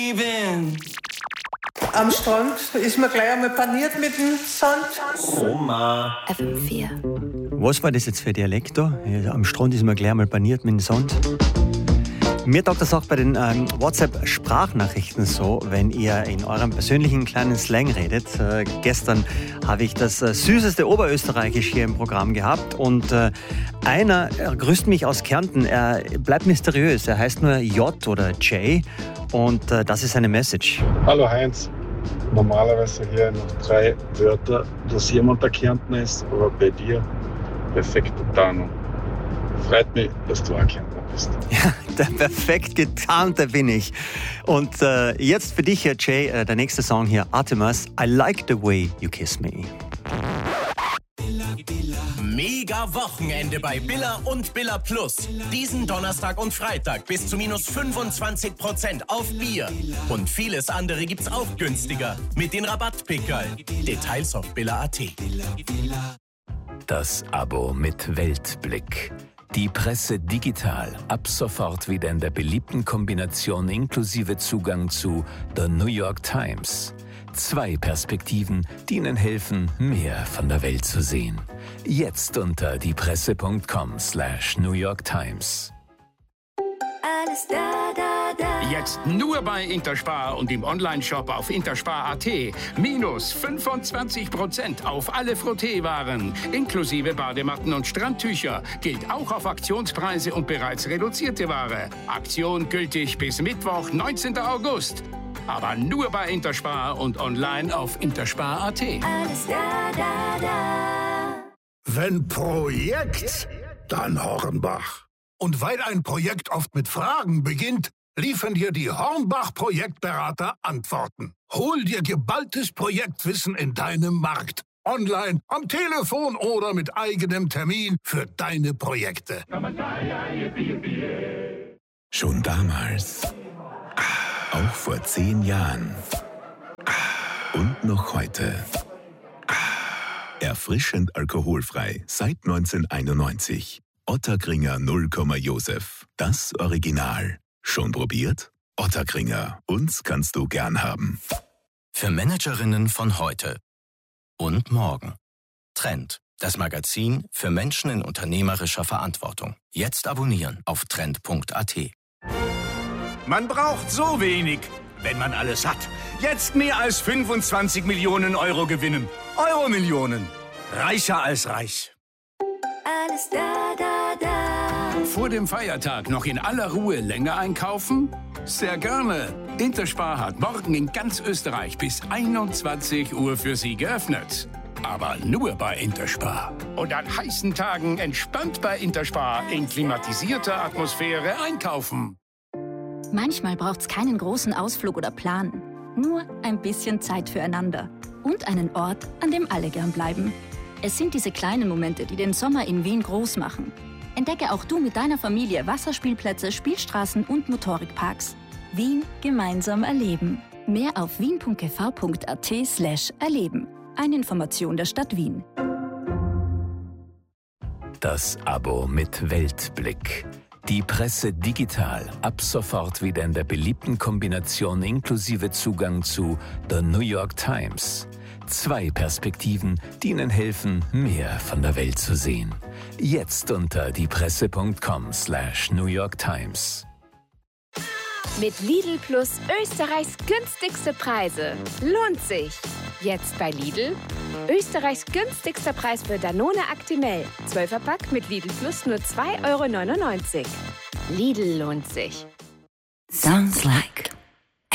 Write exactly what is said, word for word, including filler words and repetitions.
Am Strand ist man gleich einmal paniert mit dem Sand. Oma. F M vier. Was war das jetzt für Dialekt da? Ja, am Strand ist man gleich einmal paniert mit dem Sand. Mir taugt das auch bei den ähm, WhatsApp-Sprachnachrichten so, wenn ihr in eurem persönlichen kleinen Slang redet. Äh, gestern habe ich das äh, süßeste Oberösterreichisch hier im Programm gehabt und äh, einer äh, grüßt mich aus Kärnten. Er bleibt mysteriös. Er heißt nur J oder J und äh, das ist seine Message. Hallo Heinz. Normalerweise hier noch drei Wörter, dass jemand der Kärntner ist, aber bei dir perfekte Tarnung. Freut mich, dass du ein Kärntner bist. Ja, der perfekt getarnte bin ich. Und äh, jetzt für dich, Jay, äh, der nächste Song hier, Artemis, I Like the Way You Kiss Me. Mega Wochenende bei Billa und Billa Plus. Diesen Donnerstag und Freitag bis zu minus fünfundzwanzig Prozent auf Bier. Und vieles andere gibt's auch günstiger mit den Rabattpickerl. Details auf billa punkt at. Das Abo mit Weltblick. Die Presse digital. Ab sofort wieder in der beliebten Kombination inklusive Zugang zu The New York Times. Zwei Perspektiven, die Ihnen helfen, mehr von der Welt zu sehen. Jetzt unter diepresse.com slash New York Times. Alles da, da, da. Jetzt nur bei Interspar und im Onlineshop auf interspar punkt at. Minus fünfundzwanzig Prozent auf alle Frotteewaren, inklusive Badematten und Strandtücher. Gilt auch auf Aktionspreise und bereits reduzierte Ware. Aktion gültig bis Mittwoch, neunzehnten August. Aber nur bei Interspar und online auf interspar punkt at. Alles da, da, da. Wenn Projekt, dann Hornbach. Und weil ein Projekt oft mit Fragen beginnt, liefern dir die Hornbach-Projektberater Antworten. Hol dir geballtes Projektwissen in deinem Markt. Online, am Telefon oder mit eigenem Termin für deine Projekte. Schon damals, auch vor zehn Jahren und noch heute. Erfrischend alkoholfrei seit neunzehnhunderteinundneunzig. Ottakringer null Komma Josef. Das Original. Schon probiert? Ottakringer. Uns kannst du gern haben. Für Managerinnen von heute und morgen. Trend. Das Magazin für Menschen in unternehmerischer Verantwortung. Jetzt abonnieren auf trend punkt at. Man braucht so wenig, wenn man alles hat. Jetzt mehr als fünfundzwanzig Millionen Euro gewinnen. Euro-Millionen. Reicher als reich. Alles da, da, da. Vor dem Feiertag noch in aller Ruhe länger einkaufen? Sehr gerne. Interspar hat morgen in ganz Österreich bis einundzwanzig Uhr für Sie geöffnet. Aber nur bei Interspar. Und an heißen Tagen entspannt bei Interspar in klimatisierter Atmosphäre einkaufen. Manchmal braucht's keinen großen Ausflug oder Plan. Nur ein bisschen Zeit füreinander. Und einen Ort, an dem alle gern bleiben. Es sind diese kleinen Momente, die den Sommer in Wien groß machen. Entdecke auch du mit deiner Familie Wasserspielplätze, Spielstraßen und Motorikparks. Wien gemeinsam erleben. Mehr auf wien punkt g v punkt a t slash erleben. Eine Information der Stadt Wien. Das Abo mit Weltblick. Die Presse digital. Ab sofort wieder in der beliebten Kombination inklusive Zugang zu The New York Times. Zwei Perspektiven, die Ihnen helfen, mehr von der Welt zu sehen. Jetzt unter diepresse.com slash New York Times. Mit Lidl Plus Österreichs günstigste Preise. Lohnt sich. Jetzt bei Lidl. Österreichs günstigster Preis für Danone Actimel. zwölfer Pack mit Lidl Plus nur zwei Euro neunundneunzig. Lidl lohnt sich. Sounds like